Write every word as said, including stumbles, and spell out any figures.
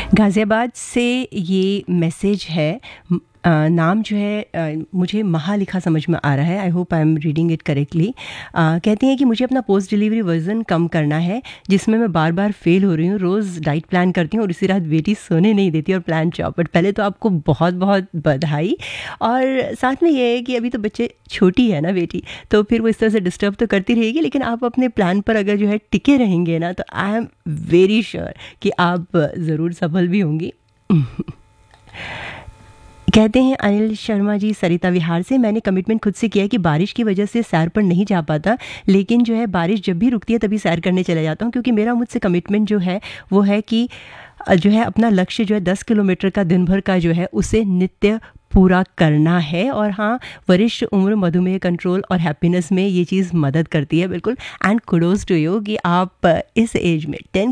गाज़ियाबाद से ये मैसेज है। अ, नाम जो है अ, मुझे महा लिखा समझ में आ रहा है। I hope I am reading it correctly. कहती हैं कि मुझे अपना पोस्ट डिलीवरी वज़न कम करना है, जिसमें मैं बार बार फेल हो रही हूँ। रोज़ डाइट प्लान करती हूँ और इसी रात बेटी सोने नहीं देती और प्लान चौपट। पहले तो आपको बहुत बहुत बधाई। और साथ में ये है कि अभी तो बच्चे छोटी है ना बेटी, तो फिर वो इस तरह से डिस्टर्ब तो करती रहेगी, लेकिन आप अपने प्लान पर अगर जो है टिके रहेंगे ना, तो आई एम वेरी श्योर कि आप ज़रूर सफल भी होंगी। कहते हैं अनिल शर्मा जी सरिता विहार से, मैंने कमिटमेंट खुद से किया है कि बारिश की वजह से सैर पर नहीं जा पाता, लेकिन जो है बारिश जब भी रुकती है तभी सैर करने चले जाता हूँ, क्योंकि मेरा मुझसे कमिटमेंट जो है वो है कि जो है अपना लक्ष्य जो है दस किलोमीटर का दिन भर का जो है उसे नित्य पूरा करना है। और हाँ, वरिष्ठ उम्र मधुमेह कंट्रोल और हैप्पीनेस में ये चीज़ मदद करती है बिल्कुल। एंड कुडोज टू यू कि आप इस एज में टेन